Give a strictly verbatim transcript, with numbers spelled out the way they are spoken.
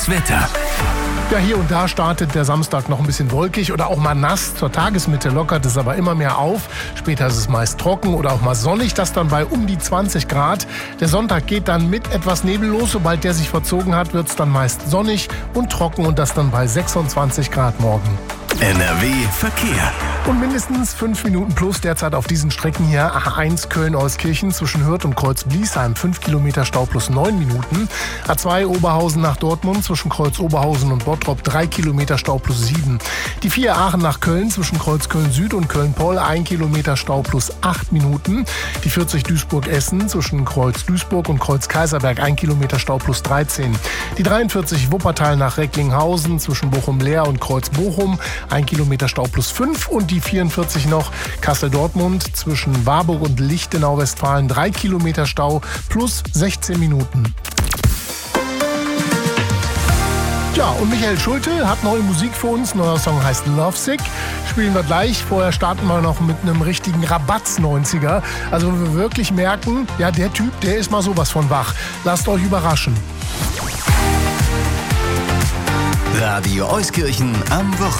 Wetter. Ja, hier und da startet der Samstag noch ein bisschen wolkig oder auch mal nass. Zur Tagesmitte lockert es aber immer mehr auf. Später ist es meist trocken oder auch mal sonnig, das dann bei um die zwanzig Grad. Der Sonntag geht dann mit etwas Nebel los. Sobald der sich verzogen hat, wird es dann meist sonnig und trocken und das dann bei sechsundzwanzig Grad morgen. N R W Verkehr. Und mindestens fünf Minuten plus derzeit auf diesen Strecken hier. A eins Köln-Euskirchen zwischen Hürth und Kreuz-Bliesheim. fünf Kilometer Stau plus neun Minuten. A zwei Oberhausen nach Dortmund zwischen Kreuz-Oberhausen und Bottrop. drei Kilometer Stau plus sieben. Die vier Aachen nach Köln zwischen Kreuz Köln-Süd und Köln-Poll. ein Kilometer Stau plus acht Minuten. Die vierzig Duisburg-Essen zwischen Kreuz-Duisburg und Kreuz-Kaiserberg. ein Kilometer Stau plus dreizehn. Die dreiundvierzig Wuppertal nach Recklinghausen zwischen Bochum-Leer und Kreuz-Bochum. ein Kilometer Stau plus fünf. Und die vierundvierzig noch Kassel-Dortmund zwischen Warburg und Lichtenau-Westfalen. drei Kilometer Stau plus sechzehn Minuten. Ja, und Michael Schulte hat neue Musik für uns. Neuer Song heißt Lovesick. Spielen wir gleich. Vorher starten wir noch mit einem richtigen Rabatz-neunziger. Also wo wir wirklich merken, ja, der Typ, der ist mal sowas von wach. Lasst euch überraschen. Radio Euskirchen am Wochenende.